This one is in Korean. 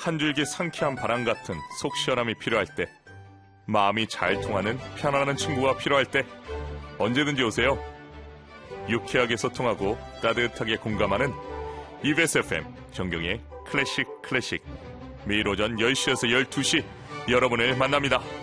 한 줄기 상쾌한 바람 같은 속 시원함이 필요할 때, 마음이 잘 통하는 편안한 친구가 필요할 때 언제든지 오세요. 유쾌하게 소통하고 따뜻하게 공감하는 EBS FM 정경의 클래식 매일 오전 10시에서 12시 여러분을 만납니다.